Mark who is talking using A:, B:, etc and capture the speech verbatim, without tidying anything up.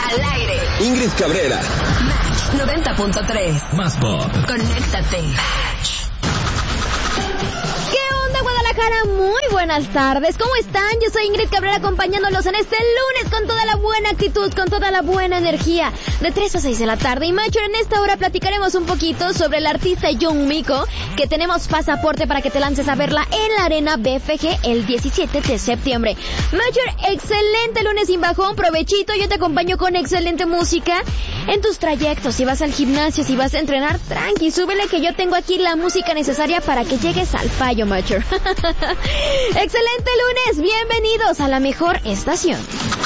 A: Al aire.
B: Ingrid Cabrera.
A: Match noventa punto tres.
B: Más pop.
A: Conéctate. Match.
C: ¿Qué onda, Guadalajara? Muy buenas tardes. ¿Cómo están? Yo soy Ingrid Cabrera acompañándolos en este lunes con toda la buena actitud, con toda la buena energía. De tres a seis de la tarde. Y Macho, en esta hora platicaremos un poquito sobre el artista Young Miko, que tenemos pasaporte para que te lances a verla en la Arena B F G el diecisiete de septiembre. Macho, excelente lunes sin bajón, provechito. Yo te acompaño con excelente música en tus trayectos. Si vas al gimnasio, si vas a entrenar, tranqui, súbele que yo tengo aquí la música necesaria para que llegues al fallo, Macho. Excelente lunes, bienvenidos a la mejor estación.